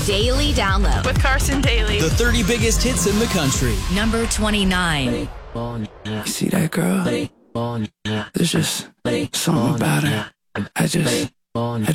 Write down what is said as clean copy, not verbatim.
daily download. With Carson Daly. The 30 biggest hits in the country. Number 29. You see that girl? There's just something about her. I just